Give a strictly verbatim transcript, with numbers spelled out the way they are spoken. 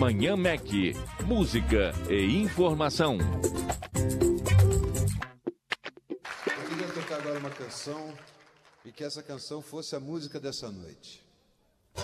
Manhã Mac, música e informação. Eu queria tocar agora uma canção e que essa canção fosse a música dessa noite.